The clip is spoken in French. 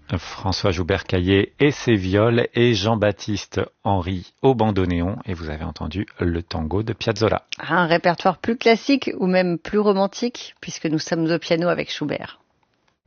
François Joubert-Caillé et ses viols et Jean-Baptiste Henry au bandoneon. Et vous avez entendu le tango de Piazzolla. Un répertoire plus classique ou même plus romantique puisque nous sommes au piano avec Schubert.